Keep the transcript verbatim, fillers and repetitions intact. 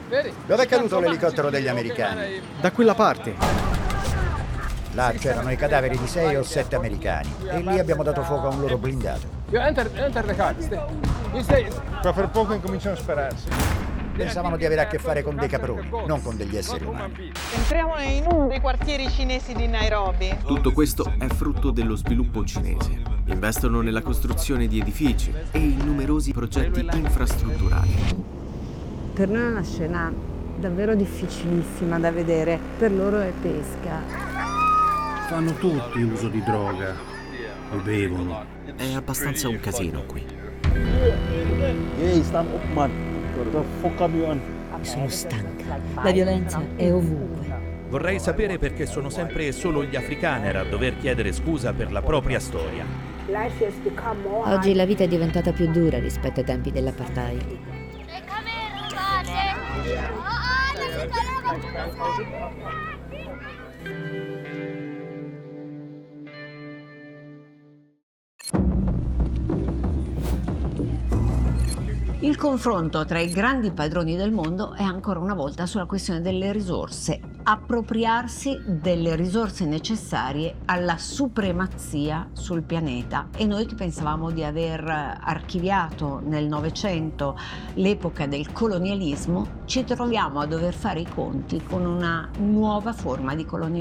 Dov'è caduto l'elicottero degli americani? Da quella parte. Là c'erano i cadaveri di sei o sette americani e lì abbiamo dato fuoco a un loro blindato. Qua per poco incominciano a spararsi. Pensavano di avere a che fare con dei caproni, non con degli esseri umani. Entriamo in uno dei quartieri cinesi di Nairobi. Tutto questo è frutto dello sviluppo cinese. Investono nella costruzione di edifici e in numerosi progetti infrastrutturali. Per noi è una scena davvero difficilissima da vedere, per loro è pesca. Fanno tutti uso di droga e bevono. È abbastanza un casino qui. Sono stanca. La violenza è ovunque. Vorrei sapere perché sono sempre solo gli afrikaner a dover chiedere scusa per la propria storia. Oggi la vita è diventata più dura rispetto ai tempi dell'apartheid. Il confronto tra i grandi padroni del mondo è ancora una volta sulla questione delle risorse, appropriarsi delle risorse necessarie alla supremazia sul pianeta. E noi che pensavamo di aver archiviato nel Novecento l'epoca del colonialismo, ci troviamo a dover fare i conti con una nuova forma di colonialismo.